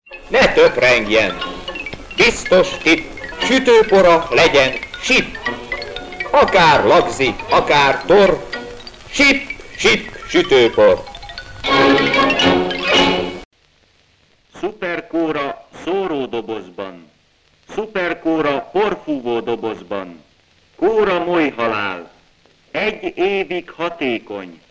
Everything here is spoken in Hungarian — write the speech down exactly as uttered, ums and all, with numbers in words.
Ne töprengjen! Biztos tipp, sütőpora legyen sip! Akár lagzi, akár tor, sip, sip, sütőpor! Szuperkóra szóródobozban, szuperkóra porfúvó dobozban, kóra molyhalál, egy évig hatékony.